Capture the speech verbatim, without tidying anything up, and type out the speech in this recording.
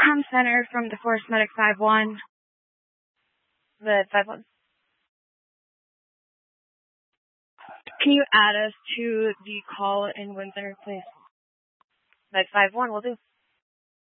comm center from the Force Medic five one. The five one. Can you add us to the call in Windsor, please? Med five one will do.